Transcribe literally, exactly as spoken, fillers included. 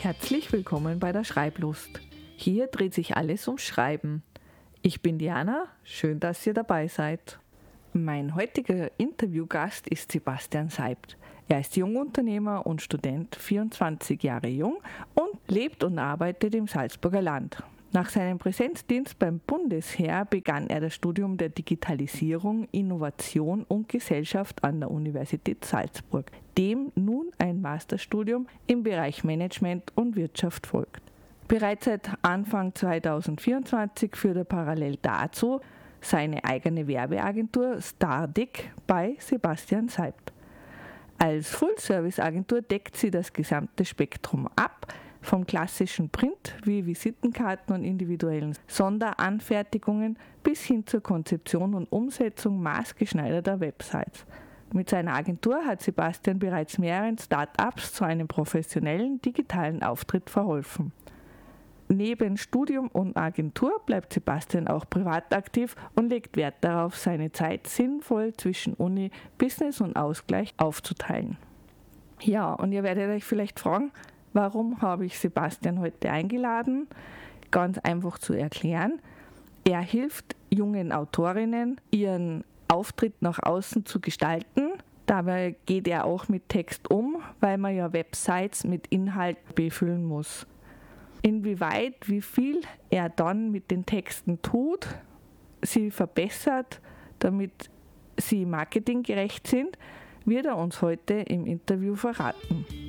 Herzlich willkommen bei der Schreiblust. Hier dreht sich alles ums Schreiben. Ich bin Diana, schön, dass ihr dabei seid. Mein heutiger Interviewgast ist Sebastian Seibt. Er ist Jungunternehmer und Student, vierundzwanzig Jahre jung und lebt und arbeitet im Salzburger Land. Nach seinem Präsenzdienst beim Bundesheer begann er das Studium der Digitalisierung, Innovation und Gesellschaft an der Universität Salzburg, dem nun ein Masterstudium im Bereich Management und Wirtschaft folgt. Bereits seit Anfang zweitausendvierundzwanzig führt er parallel dazu seine eigene Werbeagentur Stardic bei Sebastian Seibt. Als Full-Service-Agentur deckt sie das gesamte Spektrum ab, vom klassischen Print wie Visitenkarten und individuellen Sonderanfertigungen bis hin zur Konzeption und Umsetzung maßgeschneiderter Websites. Mit seiner Agentur hat Sebastian bereits mehreren Start-ups zu einem professionellen digitalen Auftritt verholfen. Neben Studium und Agentur bleibt Sebastian auch privat aktiv und legt Wert darauf, seine Zeit sinnvoll zwischen Uni, Business und Ausgleich aufzuteilen. Ja, und ihr werdet euch vielleicht fragen, warum habe ich Sebastian heute eingeladen? Ganz einfach zu erklären. Er hilft jungen Autorinnen, ihren Auftritt nach außen zu gestalten. Dabei geht er auch mit Text um, weil man ja Websites mit Inhalt befüllen muss. Inwieweit, wie viel er dann mit den Texten tut, sie verbessert, damit sie marketinggerecht sind, wird er uns heute im Interview verraten.